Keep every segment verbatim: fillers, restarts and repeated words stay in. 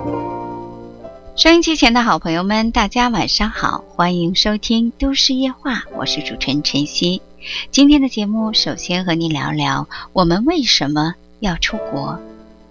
收音机前的好朋友们，大家晚上好，欢迎收听都市夜话，我是主持人晨曦。今天的节目首先和你聊聊我们为什么要出国。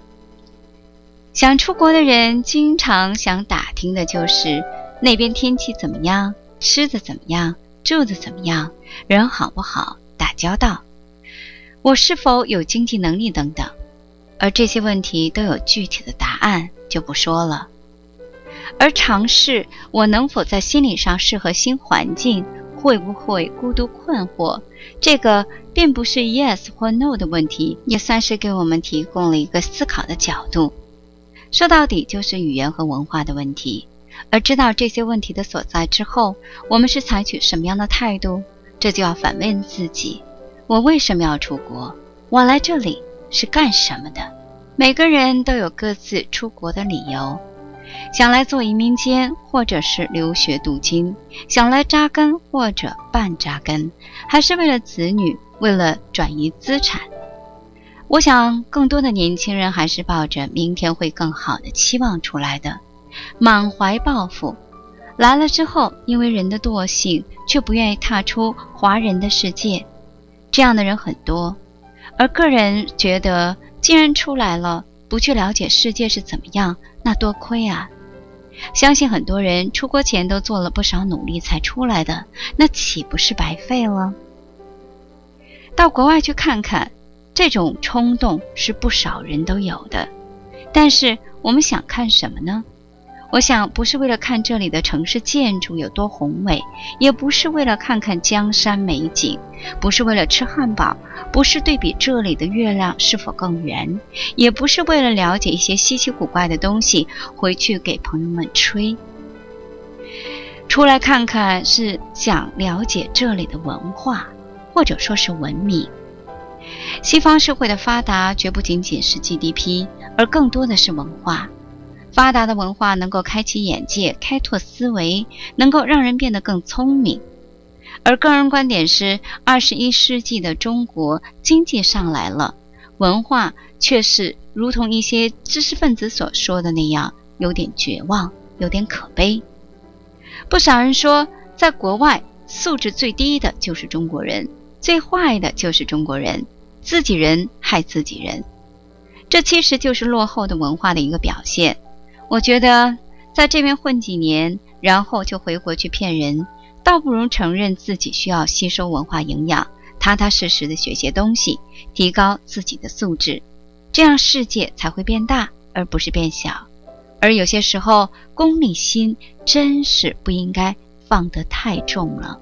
想出国的人经常想打听的就是那边天气怎么样，吃的怎么样，住的怎么样，人好不好，打交道，我是否有经济能力等等。而这些问题都有具体的答案，就不说了。而尝试我能否在心理上适合新环境，会不会孤独困惑，这个并不是 yes 或 no 的问题，也算是给我们提供了一个思考的角度。说到底就是语言和文化的问题，而知道这些问题的所在之后，我们是采取什么样的态度，这就要反问自己，我为什么要出国？我来这里是干什么的？每个人都有各自出国的理由，想来做移民监，或者是留学镀金，想来扎根或者半扎根，还是为了子女，为了转移资产。我想更多的年轻人还是抱着明天会更好的期望出来的，满怀抱负。来了之后，因为人的惰性，却不愿意踏出华人的世界，这样的人很多。而个人觉得既然出来了，不去了解世界是怎么样，那多亏啊。相信很多人出国前都做了不少努力才出来的，那岂不是白费了？到国外去看看，这种冲动是不少人都有的。但是我们想看什么呢？我想不是为了看这里的城市建筑有多宏伟，也不是为了看看江山美景，不是为了吃汉堡，不是对比这里的月亮是否更圆，也不是为了了解一些稀奇古怪的东西回去给朋友们吹。出来看看是想了解这里的文化，或者说是文明。西方社会的发达绝不仅仅是 G D P， 而更多的是文化。发达的文化能够开启眼界，开拓思维，能够让人变得更聪明。而个人观点是，二十一世纪的中国经济上来了，文化却是如同一些知识分子所说的那样，有点绝望，有点可悲。不少人说，在国外素质最低的就是中国人，最坏的就是中国人，自己人害自己人。这其实就是落后的文化的一个表现。我觉得在这边混几年，然后就回国去骗人，倒不如承认自己需要吸收文化营养，踏踏实实的学些东西，提高自己的素质，这样世界才会变大，而不是变小。而有些时候，功利心真是不应该放得太重了。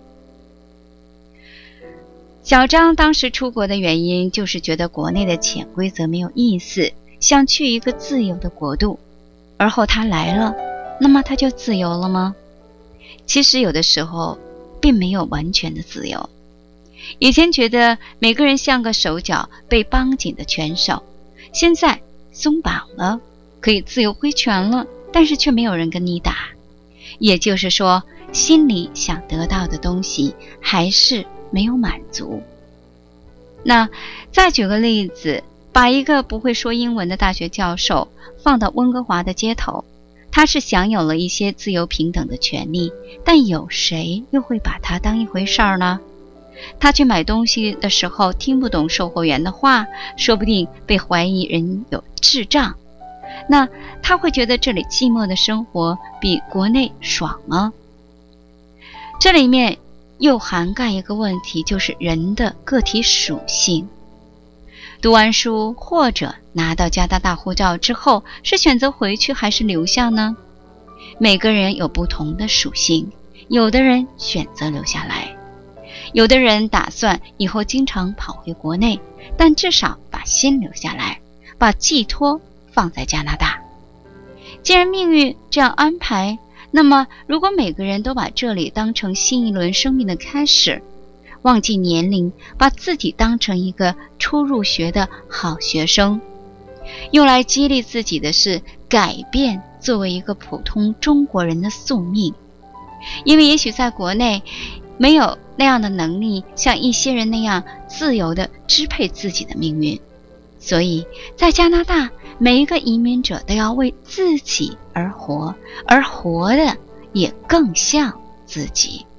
小张当时出国的原因，就是觉得国内的潜规则没有意思，想去一个自由的国度。而后他来了，那么他就自由了吗？其实有的时候并没有完全的自由。以前觉得每个人像个手脚被绑紧的拳手，现在松绑了，可以自由挥拳了，但是却没有人跟你打。也就是说，心里想得到的东西还是没有满足。那再举个例子，把一个不会说英文的大学教授放到温哥华的街头，他是享有了一些自由平等的权利，但有谁又会把他当一回事儿呢？他去买东西的时候听不懂售货员的话，说不定被怀疑人有智障。那他会觉得这里寂寞的生活比国内爽吗？这里面又涵盖一个问题，就是人的个体属性。读完书或者拿到加拿大护照之后，是选择回去还是留下呢？每个人有不同的属性，有的人选择留下来，有的人打算以后经常跑回国内，但至少把心留下来，把寄托放在加拿大。既然命运这样安排，那么如果每个人都把这里当成新一轮生命的开始，忘记年龄，把自己当成一个初入学的好学生，用来激励自己的是改变作为一个普通中国人的宿命。因为也许在国内没有那样的能力，像一些人那样自由地支配自己的命运，所以在加拿大每一个移民者都要为自己而活，而活的也更像自己。